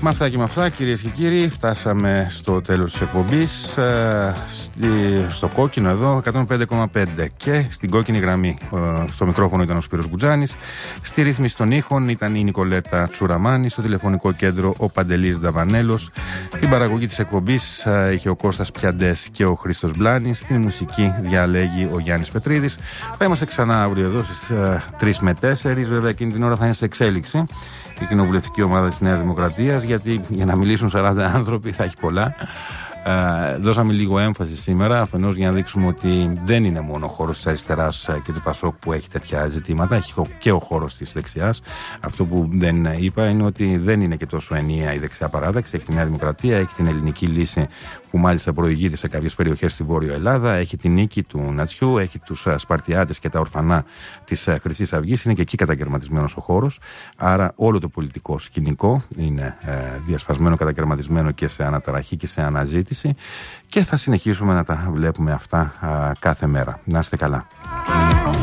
Με αυτά και με αυτά, κυρίες και κύριοι, φτάσαμε στο τέλος της εκπομπής. Στο κόκκινο εδώ 105,5 και στην κόκκινη γραμμή. Στο μικρόφωνο ήταν ο Σπύρος Γκουτζάνης. Στη ρύθμιση των ήχων ήταν η Νικολέτα Τσουραμάνη. Στο τηλεφωνικό κέντρο ο Παντελής Νταβανέλος. Την παραγωγή της εκπομπής είχε ο Κώστας Πιαντές και ο Χρήστος Μπλάνης. Στην μουσική διαλέγει ο Γιάννης Πετρίδης. Θα είμαστε ξανά αύριο εδώ στις 3 με 4. Βέβαια εκείνη την ώρα θα είναι σε εξέλιξη η κοινοβουλευτική ομάδα της Νέας Δημοκρατίας, γιατί για να μιλήσουν 40 άνθρωποι θα έχει πολλά. Δώσαμε λίγο έμφαση σήμερα, αφενός για να δείξουμε ότι δεν είναι μόνο ο χώρος της αριστεράς και του Πασόκ που έχει τέτοια ζητήματα, έχει και ο χώρος της δεξιάς. Αυτό που δεν είπα είναι ότι δεν είναι και τόσο ενιαία η δεξιά παράταξη. Έχει τη Νέα Δημοκρατία, έχει την ελληνική λύση που μάλιστα προηγείται σε κάποιες περιοχές στη Βόρειο Ελλάδα, έχει την νίκη του Νατσιού, έχει τους Σπαρτιάτες και τα ορφανά της Χρυσής Αυγής. Είναι και εκεί κατακαιρματισμένος ο χώρος. Άρα όλο το πολιτικό σκηνικό είναι διασπασμένο, κατακαιρματισμένο και σε αναταραχή και σε αναζήτηση. Και θα συνεχίσουμε να τα βλέπουμε αυτά κάθε μέρα. Να είστε καλά.